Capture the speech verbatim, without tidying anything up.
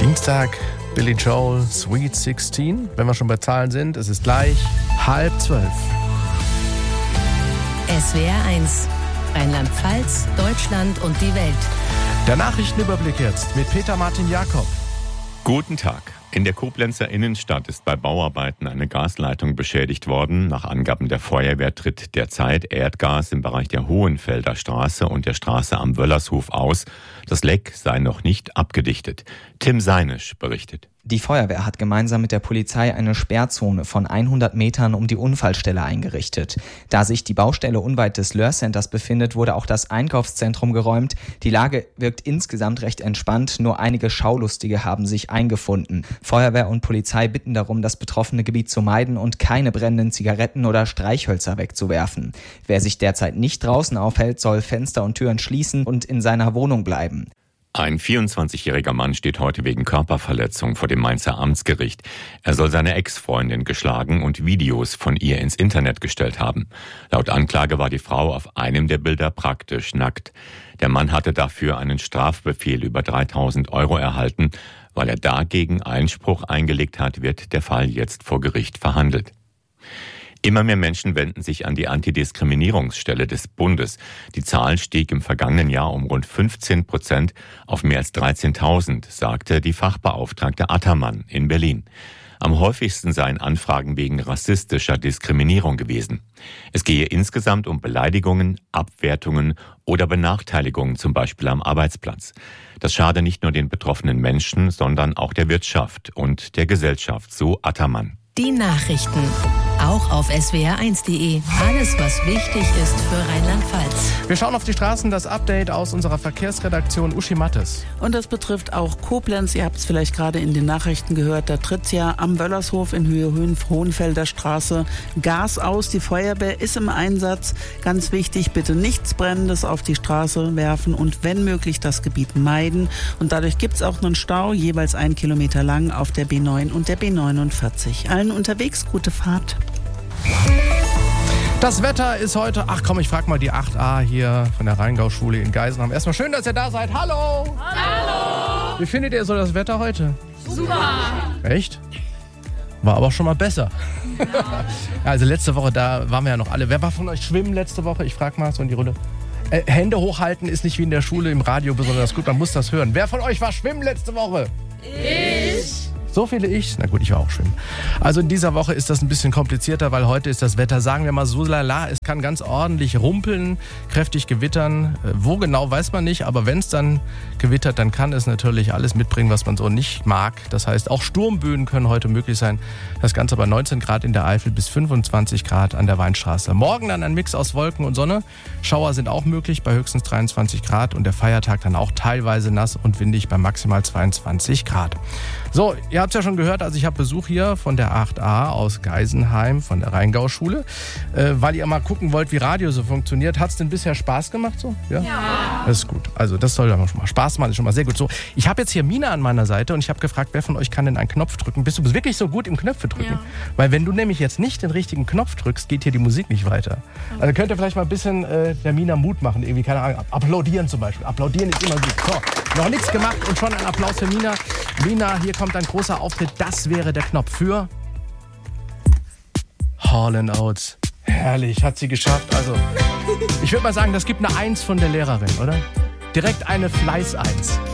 Dienstag, Billy Joel, Sweet sechzehn. Wenn wir schon bei Zahlen sind, es ist gleich halb zwölf. S W R eins, Rheinland-Pfalz, Deutschland und die Welt. Der Nachrichtenüberblick jetzt mit Peter Martin Jakob. Guten Tag. In der Koblenzer Innenstadt ist bei Bauarbeiten eine Gasleitung beschädigt worden. Nach Angaben der Feuerwehr tritt derzeit Erdgas im Bereich der Hohenfelder Straße und der Straße am Wöllershof aus. Das Leck sei noch nicht abgedichtet. Tim Seinisch berichtet. Die Feuerwehr hat gemeinsam mit der Polizei eine Sperrzone von hundert Metern um die Unfallstelle eingerichtet. Da sich die Baustelle unweit des Löhr Centers befindet, wurde auch das Einkaufszentrum geräumt. Die Lage wirkt insgesamt recht entspannt, nur einige Schaulustige haben sich eingefunden. Feuerwehr und Polizei bitten darum, das betroffene Gebiet zu meiden und keine brennenden Zigaretten oder Streichhölzer wegzuwerfen. Wer sich derzeit nicht draußen aufhält, soll Fenster und Türen schließen und in seiner Wohnung bleiben. Ein vierundzwanzigjähriger Mann steht heute wegen Körperverletzung vor dem Mainzer Amtsgericht. Er soll seine Ex-Freundin geschlagen und Videos von ihr ins Internet gestellt haben. Laut Anklage war die Frau auf einem der Bilder praktisch nackt. Der Mann hatte dafür einen Strafbefehl über dreitausend Euro erhalten. Weil er dagegen Einspruch eingelegt hat, wird der Fall jetzt vor Gericht verhandelt. Immer mehr Menschen wenden sich an die Antidiskriminierungsstelle des Bundes. Die Zahl stieg im vergangenen Jahr um rund fünfzehn Prozent auf mehr als dreizehntausend, sagte die Fachbeauftragte Attermann in Berlin. Am häufigsten seien Anfragen wegen rassistischer Diskriminierung gewesen. Es gehe insgesamt um Beleidigungen, Abwertungen oder Benachteiligungen, zum Beispiel am Arbeitsplatz. Das schade nicht nur den betroffenen Menschen, sondern auch der Wirtschaft und der Gesellschaft, so Attermann. Die Nachrichten, auch auf S W R eins punkt de. Alles, was wichtig ist für Rheinland-Pfalz. Wir schauen auf die Straßen, das Update aus unserer Verkehrsredaktion Uschi Mattes. Und das betrifft auch Koblenz. Ihr habt es vielleicht gerade in den Nachrichten gehört. Da tritt ja am Wöllershof in Höhe Hohenfelder Straße Gas aus. Die Feuerwehr ist im Einsatz. Ganz wichtig, bitte nichts Brennendes auf die Straße werfen und wenn möglich das Gebiet meiden. Und dadurch gibt es auch einen Stau, jeweils einen Kilometer lang auf der B neun und der B neunundvierzig. Allen unterwegs gute Fahrt. Das Wetter ist heute, ach komm, ich frag mal die acht a hier von der Rheingau-Schule in Geisenheim. Erstmal schön, dass ihr da seid. Hallo! Hallo! Wie findet ihr so das Wetter heute? Super! Echt? War aber schon mal besser. Ja. Also letzte Woche, da waren wir ja noch alle. Wer war von euch schwimmen letzte Woche? Ich frag mal so in die Runde. Äh, Hände hochhalten ist nicht wie in der Schule im Radio besonders gut, man muss das hören. Wer von euch war schwimmen letzte Woche? Ich! So viele Ichs? Na gut, ich war auch schwimmen. Also in dieser Woche ist das ein bisschen komplizierter, weil heute ist das Wetter, sagen wir mal so lala. Es kann ganz ordentlich rumpeln, kräftig gewittern. Wo genau, weiß man nicht. Aber wenn es dann gewittert, dann kann es natürlich alles mitbringen, was man so nicht mag. Das heißt, auch Sturmböen können heute möglich sein. Das Ganze bei neunzehn Grad in der Eifel bis fünfundzwanzig Grad an der Weinstraße. Morgen dann ein Mix aus Wolken und Sonne. Schauer sind auch möglich bei höchstens dreiundzwanzig Grad. Und der Feiertag dann auch teilweise nass und windig bei maximal zweiundzwanzig Grad. So, ihr habt es ja schon gehört, also ich habe Besuch hier von der acht a aus Geisenheim, von der Rheingau-Schule. Äh, weil ihr mal gucken wollt, wie Radio so funktioniert. Hat es denn bisher Spaß gemacht so? Ja. Ja. Das ist gut. Also das soll ja schon mal Spaß machen, ist schon mal sehr gut. So, ich habe jetzt hier Mina an meiner Seite und ich habe gefragt, wer von euch kann denn einen Knopf drücken? Bist du wirklich so gut im Knöpfe drücken? Ja. Weil wenn du nämlich jetzt nicht den richtigen Knopf drückst, geht hier die Musik nicht weiter. Also könnt ihr vielleicht mal ein bisschen äh, der Mina Mut machen, irgendwie, keine Ahnung, applaudieren zum Beispiel. Applaudieren ist immer gut. So, noch nichts gemacht und schon ein Applaus für Mina. Mina, hier kommt ein großer Auftritt. Das wäre der Knopf für Hall and Oates. Herrlich, hat sie geschafft. Also, ich würde mal sagen, das gibt eine Eins von der Lehrerin, oder? Direkt eine Fleiß-Eins.